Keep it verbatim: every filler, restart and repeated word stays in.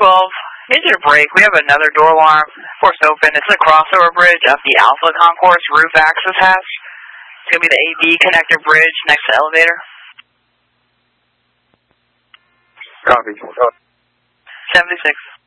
twelve, need you to break. We have another door alarm, force open. It's a crossover bridge up the Alpha Concourse roof access hatch. It's going to be the A B connector bridge next to the elevator. Copy. seventy-six.